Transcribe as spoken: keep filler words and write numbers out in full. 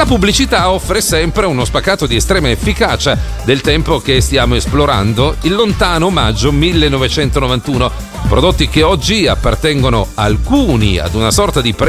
La pubblicità offre sempre uno spaccato di estrema efficacia del tempo che stiamo esplorando, il lontano maggio millenovecentonovantuno. Prodotti che oggi appartengono alcuni ad una sorta di